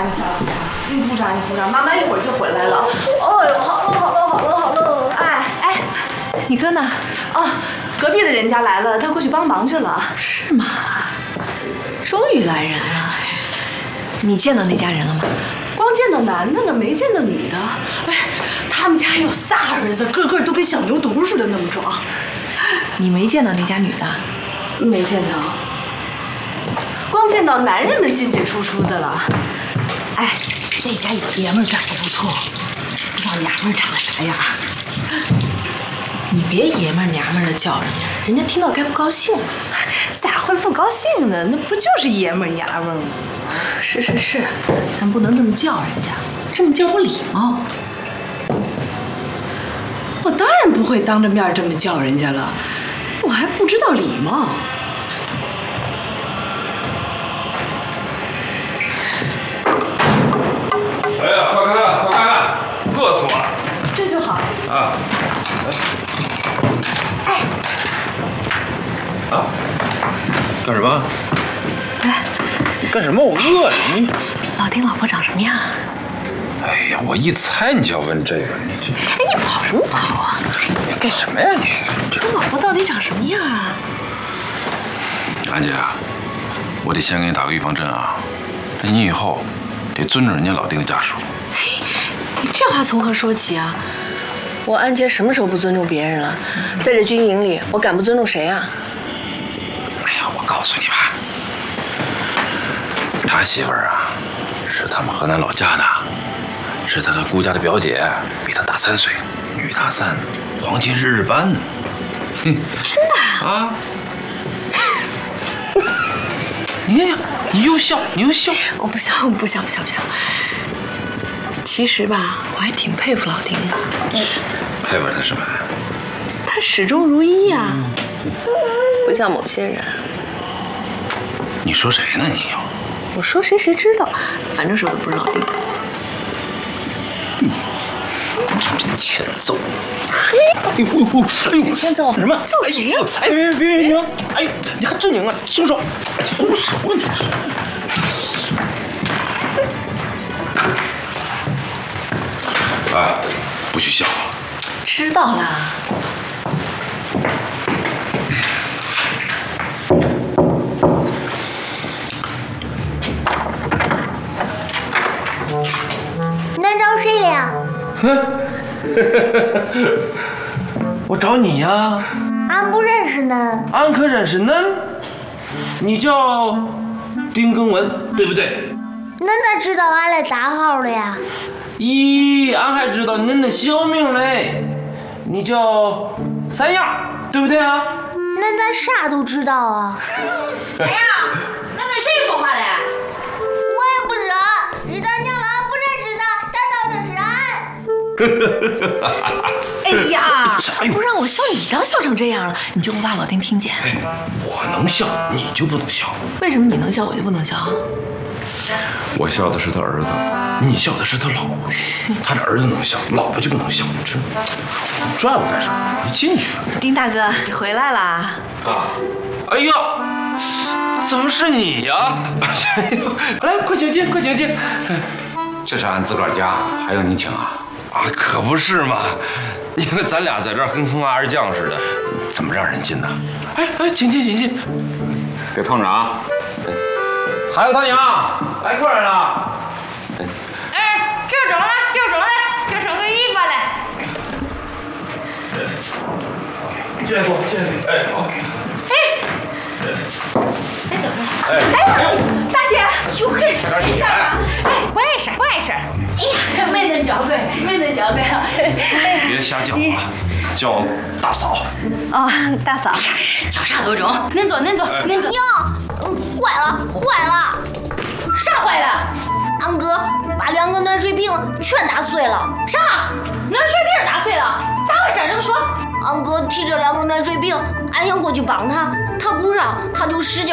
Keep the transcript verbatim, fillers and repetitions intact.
你跳一下，你鼓掌，你鼓掌，妈妈一会儿就回来了。哦呦，好了好了好了好了，哎哎，你哥呢？哦，隔壁的人家来了，他过去帮忙去了。 是吗？终于来人了。你见到那家人了吗？ 光见到男的了，没见到女的。哎，他们家有仨儿子，个个都跟小牛犊似的那么壮。 你没见到那家女的？ 没见到。光见到男人们进进出出的了。哎，那家有爷们儿长得不错，不知道娘们儿长得啥样。 你别爷们儿娘们儿的叫人家，人家听到该不高兴。 咋会不高兴呢？那不就是爷们儿娘们儿吗？ 是是是，但不能这么叫人家，这么叫不礼貌。 我当然不会当着面这么叫人家了，我还不知道礼貌。 哎呀，快看快看，饿死我了！ 这就好啊。 哎。 啊？干什么？ 来。 干什么？我饿了。你。 老丁老婆长什么样？ 哎呀，我一猜你就要问这个，你这。 哎，你跑什么跑啊？ 你干什么呀你？ 这老婆到底长什么样啊？ 安姐啊，我得先给你打个预防针啊，这你以后得尊重人家老丁的家属。 嘿，你这话从何说起啊？我安杰什么时候不尊重别人了？在这军营里，我敢不尊重谁啊？ 哎呀，我告诉你吧，他媳妇儿啊，是他们河南老家的，是他的姑家的表姐，比他大三岁，女大三，黄金日日班呢。哼， 真的啊？你看，你又笑，你又笑。 我不笑，我不笑，不笑，不笑。其实吧，我还挺佩服老丁的。 佩服他什么？ 他始终如一呀、啊，不像某些人。 你说谁呢？你又？ 我说谁谁知道，反正说的不是老丁。 嗯，真欠揍！ 嘿， 哎呦呦呦！哎呦， 欠揍什么？ 揍谁呀？ 哎别别别别！哎，你还真拧啊！松手！松手啊！你这是。哎，不许笑！ 知道了。 你能找谁呀？ 我找你呀。 俺不认识恁。 俺可认识恁。你叫丁耕文，对不对？ 恁咋知道俺的大号了呀？ 咦，俺还知道恁的小名嘞，你叫三亚，对不对啊？ 恁咋啥都知道啊？ 哎呀，那跟谁说话嘞？ 我也不知道，知道娘了，不认识他，他倒认识俺。 哎呀，不让我笑，你倒笑成这样了，你就不怕老丁听见？ 哎，我能笑，你就不能笑。 为什么你能笑，我就不能笑？ 我笑的是他儿子，你笑的是他老婆。他这儿子能笑，老婆就不能笑，你知道吗？你拽我干啥？你进去。 丁大哥，你回来啦！ 啊！哎呀，怎么是你呀？来，快请进，快请进。 这是俺自个儿家，还用你请啊？ 啊，可不是嘛！你看咱俩在这儿跟坑二将似的，怎么让人进呢？哎哎，请进，请进。 别碰着啊！还有他娘，来客人了。 哎，这整了，这整了，这整个衣服来。 谢谢叔，谢谢你。哎，好。 哎，哎，怎么了？ 哎， 哎，大姐，哟嘿， 没事儿啊？哎，不碍事，不碍事。哎呀，没恁娇贵，没恁娇贵啊。 别瞎叫啊，叫大嫂。 哦，大嫂， 叫啥都中。恁坐，恁坐，恁坐。 娘，嗯，坏了，坏了！ 啥坏了？ 俺哥把两个暖水瓶全打碎了。 啥？暖水瓶打碎了？咋回事？能说？ 俺哥提着两个暖水瓶，俺想过去帮他，他不让，他就使劲